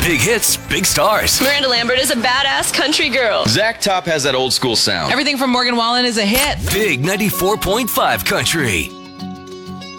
Big hits, big stars. Miranda Lambert is a badass country girl. Zach Top has that old school sound. Everything from Morgan Wallen is a hit. Big 94.5 country.